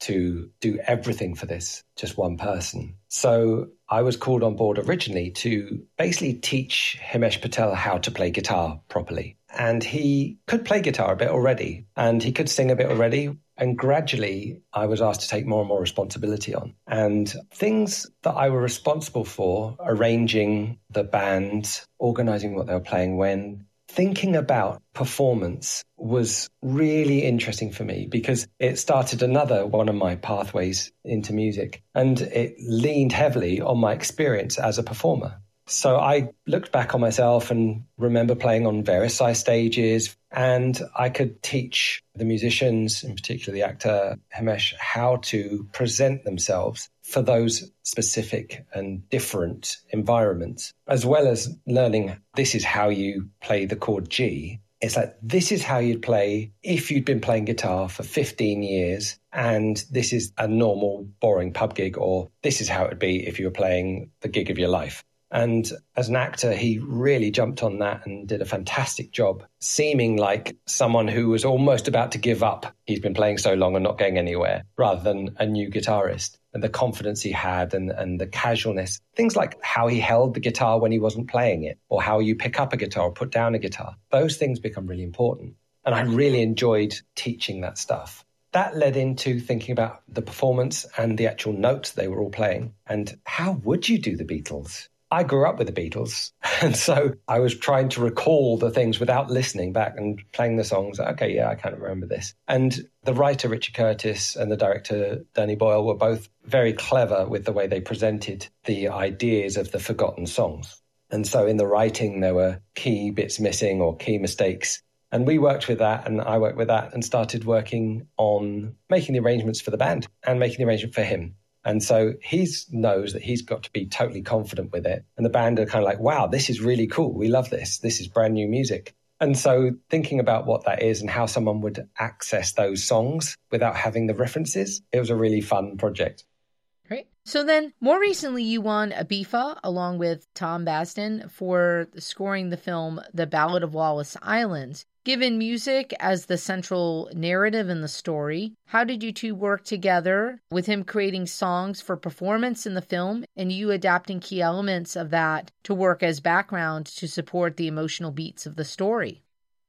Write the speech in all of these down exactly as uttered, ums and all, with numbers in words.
to do everything for this, just one person. So I was called on board originally to basically teach Himesh Patel how to play guitar properly. And he could play guitar a bit already, and he could sing a bit already. And gradually, I was asked to take more and more responsibility on. And things that I were responsible for, arranging the band, organizing what they were playing when, thinking about performance was really interesting for me because it started another one of my pathways into music, and it leaned heavily on my experience as a performer. So I looked back on myself and remember playing on various size stages, and I could teach the musicians, in particular the actor Himesh, how to present themselves for those specific and different environments, as well as learning this is how you play the chord G. It's like, this is how you'd play if you'd been playing guitar for fifteen years, and this is a normal, boring pub gig, or this is how it would be if you were playing the gig of your life. And as an actor, he really jumped on that and did a fantastic job, seeming like someone who was almost about to give up. He's been playing so long and not going anywhere, rather than a new guitarist. And the confidence he had and, and the casualness, things like how he held the guitar when he wasn't playing it, or how you pick up a guitar or put down a guitar. Those things become really important. And I really enjoyed teaching that stuff. That led into thinking about the performance and the actual notes they were all playing. And how would you do the Beatles? I grew up with the Beatles, and so I was trying to recall the things without listening back and playing the songs. Okay, yeah, I kind of remember this. And the writer, Richard Curtis, and the director, Danny Boyle, were both very clever with the way they presented the ideas of the forgotten songs. And so in the writing, there were key bits missing or key mistakes. And we worked with that, and I worked with that, and started working on making the arrangements for the band and making the arrangement for him. And so he knows that he's got to be totally confident with it. And the band are kind of like, wow, this is really cool. We love this. This is brand new music. And so thinking about what that is and how someone would access those songs without having the references, it was a really fun project. Great. So then more recently, you won a B I F A along with Tom Basden for scoring the film The Ballad of Wallace Island. Given music as the central narrative in the story, how did you two work together with him creating songs for performance in the film and you adapting key elements of that to work as background to support the emotional beats of the story?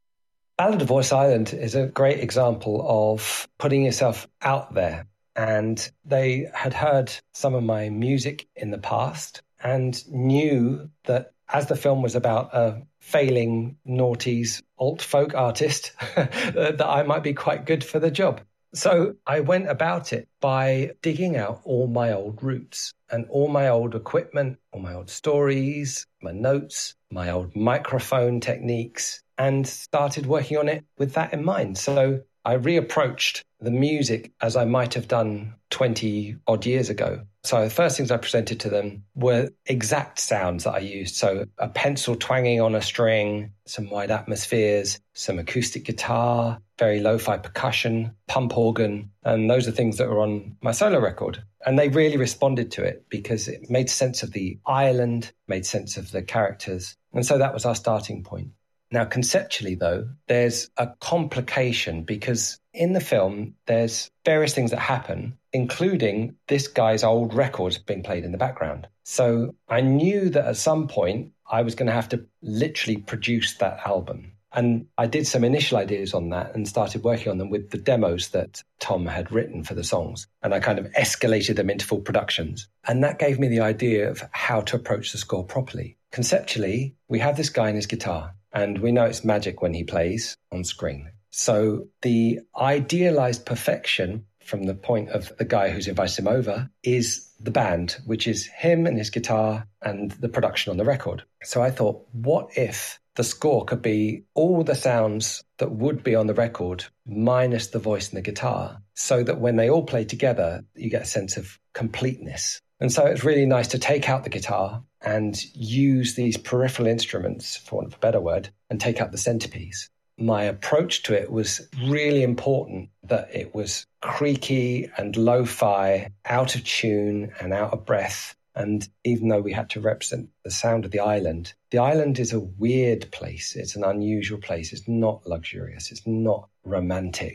Ballad of Wallace Island is a great example of putting yourself out there. And they had heard some of my music in the past and knew that as the film was about a failing noughties alt folk artist, that I might be quite good for the job. So I went about it by digging out all my old roots and all my old equipment, all my old stories, my notes, my old microphone techniques, and started working on it with that in mind. So I reapproached the music as I might have done twenty odd years ago. So the first things I presented to them were exact sounds that I used. So a pencil twanging on a string, some wide atmospheres, some acoustic guitar, very lo-fi percussion, pump organ. And those are things that were on my solo record. And they really responded to it because it made sense of the island, made sense of the characters. And so that was our starting point. Now, conceptually, though, there's a complication because in the film, there's various things that happen, including this guy's old records being played in the background. So I knew that at some point I was going to have to literally produce that album. And I did some initial ideas on that and started working on them with the demos that Tom had written for the songs. And I kind of escalated them into full productions. And that gave me the idea of how to approach the score properly. Conceptually, we have this guy and his guitar. And we know it's magic when he plays on screen. So the idealized perfection from the point of the guy who's invited him over is the band, which is him and his guitar and the production on the record. So I thought, what if the score could be all the sounds that would be on the record minus the voice and the guitar, so that when they all play together, you get a sense of completeness. And so it's really nice to take out the guitar and use these peripheral instruments, for want of a better word, and take out the centerpiece. My approach to it was really important that it was creaky and lo-fi, out of tune and out of breath. And even though we had to represent the sound of the island, the island is a weird place. It's an unusual place. It's not luxurious. It's not romantic.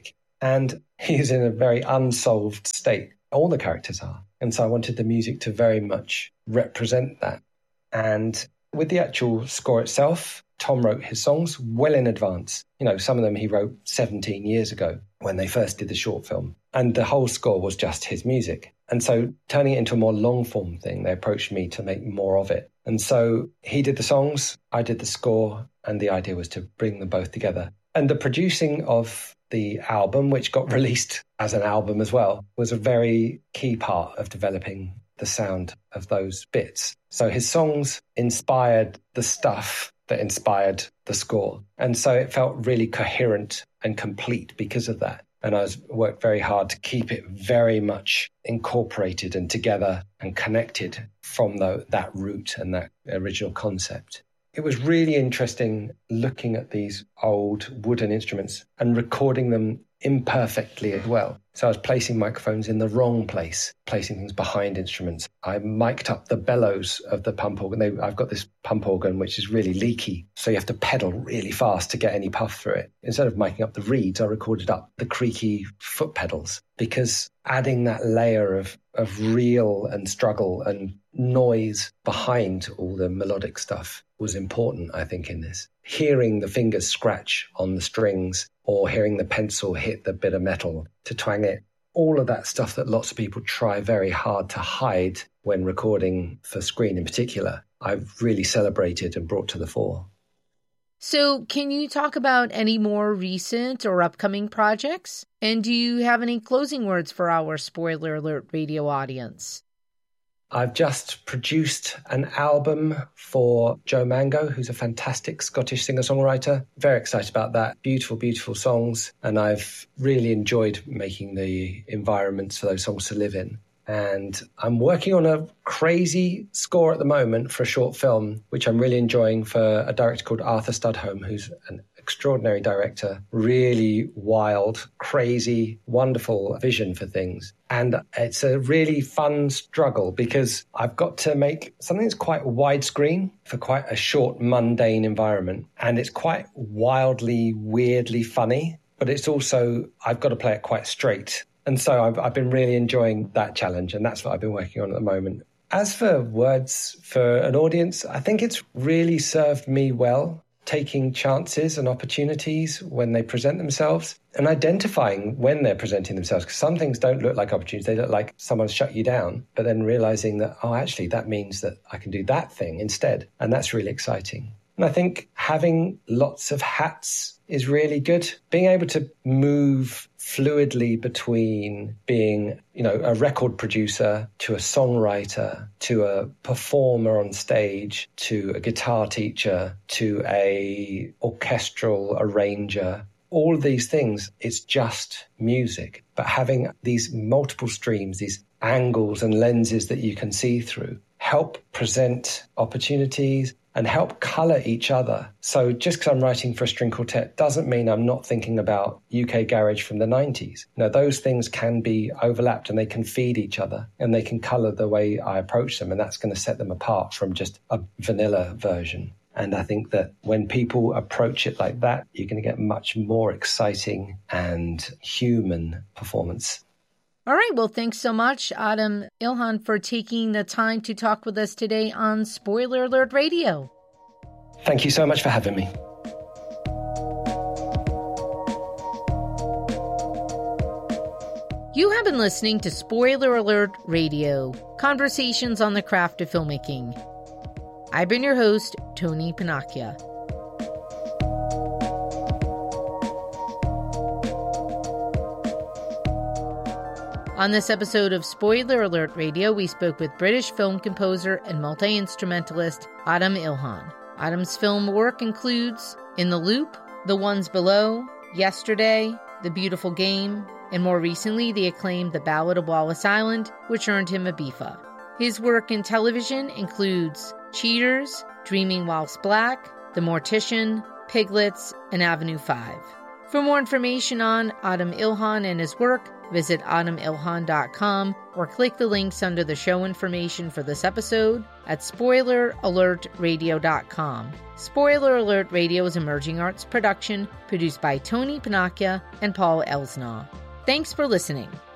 And he's in a very unsolved state. All the characters are. And so I wanted the music to very much represent that. And with the actual score itself, Tom wrote his songs well in advance. You know, some of them he wrote seventeen years ago when they first did the short film. And the whole score was just his music. And so turning it into a more long-form thing, they approached me to make more of it. And so he did the songs, I did the score, and the idea was to bring them both together. And the producing of the album, which got released as an album as well, was a very key part of developing the sound of those bits. So his songs inspired the stuff that inspired the score. And so it felt really coherent and complete because of that. And I was, worked very hard to keep it very much incorporated and together and connected from the, that root and that original concept. It was really interesting looking at these old wooden instruments and recording them imperfectly as well. So I was placing microphones in the wrong place, placing things behind instruments. I mic'd up the bellows of the pump organ. They, I've got this pump organ which is really leaky, so you have to pedal really fast to get any puff through it. Instead of miking up the reeds, I recorded up the creaky foot pedals, because adding that layer of, of reel and struggle and noise behind all the melodic stuff was important, I think, in this. Hearing the fingers scratch on the strings or hearing the pencil hit the bit of metal to twang it, all of that stuff that lots of people try very hard to hide when recording for screen in particular, I've really celebrated and brought to the fore. So can you talk about any more recent or upcoming projects? And do you have any closing words for our Spoiler Alert Radio audience? I've just produced an album for Joe Mango, who's a fantastic Scottish singer-songwriter. Very excited about that. Beautiful, beautiful songs. And I've really enjoyed making the environments for those songs to live in. And I'm working on a crazy score at the moment for a short film, which I'm really enjoying, for a director called Arthur Studholme, who's an extraordinary director, really wild, crazy, wonderful vision for things. And it's a really fun struggle because I've got to make something that's quite widescreen for quite a short, mundane environment. And it's quite wildly, weirdly funny, but it's also, I've got to play it quite straight. And so I've, I've been really enjoying that challenge, and that's what I've been working on at the moment. As for words for an audience, I think it's really served me well, taking chances and opportunities when they present themselves and identifying when they're presenting themselves, because some things don't look like opportunities. They look like someone's shut you down, but then realizing that, oh, actually, that means that I can do that thing instead. And that's really exciting. And I think having lots of hats is really good. Being able to move fluidly between being, you know, a record producer to a songwriter, to a performer on stage, to a guitar teacher, to a orchestral arranger. All of these things, it's just music. But having these multiple streams, these angles and lenses that you can see through, help present opportunities and help colour each other. So just because I'm writing for a string quartet doesn't mean I'm not thinking about U K garage from the nineties. You know, those things can be overlapped and they can feed each other and they can colour the way I approach them, and that's going to set them apart from just a vanilla version. And I think that when people approach it like that, you're going to get much more exciting and human performance. All right. Well, thanks so much, Adam Ilhan, for taking the time to talk with us today on Spoiler Alert Radio. Thank you so much for having me. You have been listening to Spoiler Alert Radio, conversations on the craft of filmmaking. I've been your host, Tony Panacchia. On this episode of Spoiler Alert Radio, we spoke with British film composer and multi-instrumentalist Adam Ilhan. Adam's film work includes In the Loop, The Ones Below, Yesterday, The Beautiful Game, and more recently the acclaimed The Ballad of Wallace Island, which earned him a B F A. His work in television includes Cheaters, Dreaming Whilst Black, The Mortician, Piglets, and Avenue five. For more information on Adam Ilhan and his work, visit autumn ilhan dot com or click the links under the show information for this episode at spoiler alert radio dot com. Spoiler Alert Radio is Emerging Arts production produced by Tony Panacchia and Paul Elsnaw. Thanks for listening.